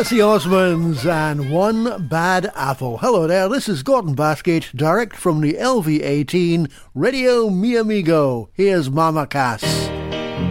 That's the Osmonds and One Bad Apple. Hello there, this is Gordon Basket, direct from the LV18 Radio Mi Amigo. Here's Mama Cass.